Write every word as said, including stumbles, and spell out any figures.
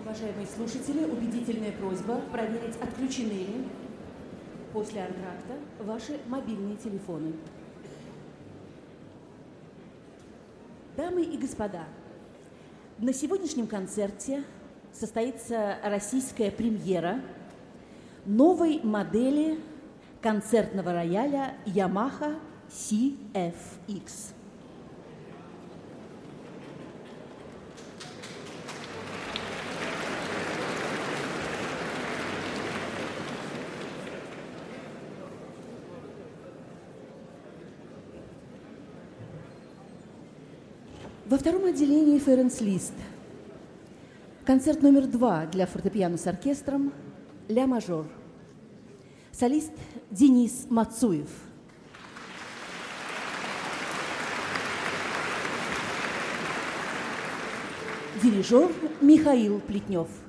Уважаемые слушатели, убедительная просьба проверить, отключены ли после антракта ваши мобильные телефоны. Дамы и господа, на сегодняшнем концерте состоится российская премьера новой модели концертного рояля Yamaha си эф икс. Во втором отделении Ференц Лист. Концерт номер два для фортепиано с оркестром «Ля мажор». Солист Денис Мацуев. Дирижер Михаил Плетнев.